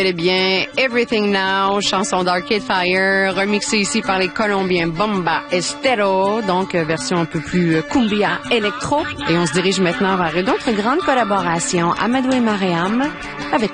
Eh bien, Everything Now, chanson d'Arcade Fire, remixée ici par les Colombiens Bomba Estero, donc version un peu plus cumbia électro. Et on se dirige maintenant vers d'autres grandes collaborations, Amadou et Mariam, avec